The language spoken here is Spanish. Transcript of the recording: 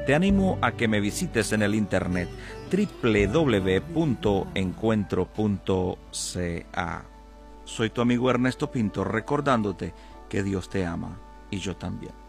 Te animo a que me visites en el internet www.encuentro.ca. Soy tu amigo Ernesto Pinto, recordándote que Dios te ama y yo también.